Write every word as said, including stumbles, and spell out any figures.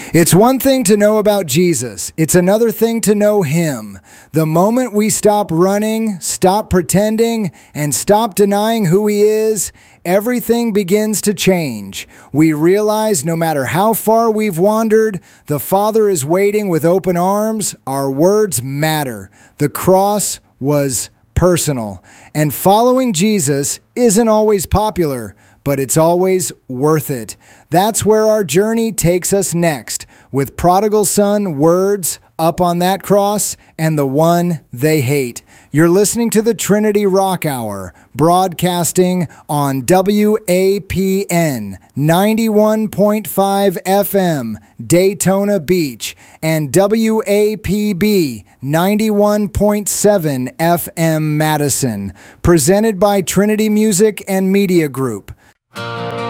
It's one thing to know about Jesus. It's another thing to know Him. The moment we stop running, stop pretending, and stop denying who He is, everything begins to change. We realize no matter how far we've wandered, the Father is waiting with open arms. Our words matter. The cross was personal. And following Jesus isn't always popular, but it's always worth it. That's where our journey takes us next, with Prodigal Son words up on that cross and the one they hate. You're listening to the Trinity Rock Hour, broadcasting on W A P N ninety-one point five F M, Daytona Beach, and W A P B ninety-one point seven F M, Madison. Presented by Trinity Music and Media Group.